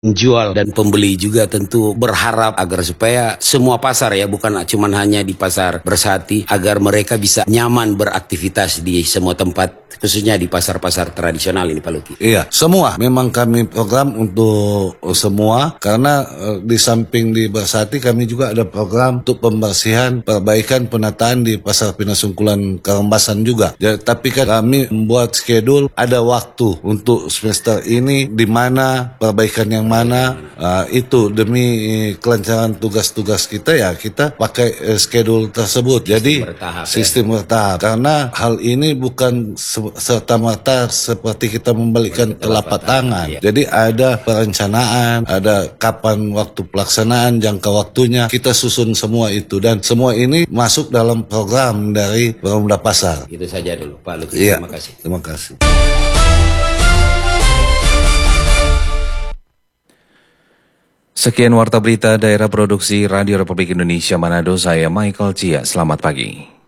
penjual dan pembeli juga tentu berharap agar supaya semua pasar ya, bukan cuma hanya di pasar Bersati, agar mereka bisa nyaman beraktivitas di semua tempat, khususnya di pasar-pasar tradisional ini Pak Luki. Iya, semua memang kami program untuk semua, karena di samping di Bersati kami juga ada program untuk pembersihan, perbaikan, penataan di Pasar Pinasungkulan Karembasan juga. Jadi, tapi kan kami membuat schedule, ada waktu untuk semester ini di mana perbaikan yang mana, itu demi kelancaran tugas-tugas kita ya, kita pakai schedule tersebut. Jadi sistem bertahap, karena hal ini bukan serta-merta seperti kita membalikkan telapak tangan. Jadi ada perencanaan, ada kapan waktu pelaksanaan, jangka waktunya, kita susun semua itu, dan semua ini masuk dalam program dari Perumda Pasar. Itu saja dulu Pak Luki. Iya, Terima kasih. Terima kasih. Sekian Warta Berita Daerah Produksi Radio Republik Indonesia Manado, saya Michael Cia. Selamat pagi.